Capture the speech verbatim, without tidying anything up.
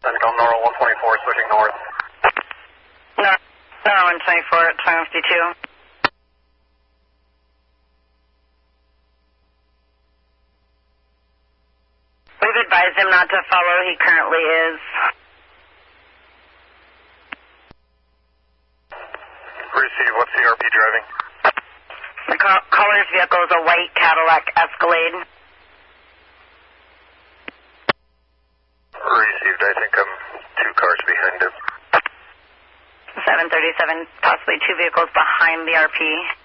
Centcom, Nora one twenty-four, switching north. No, Nora one twenty-four at time fifty-two. We've advised him not to follow. He currently is. Receive, what's C R P driving? The ca- caller's vehicle is a white Cadillac Escalade. Received, I think I'm two cars behind him. seven thirty-seven, possibly two vehicles behind the R P.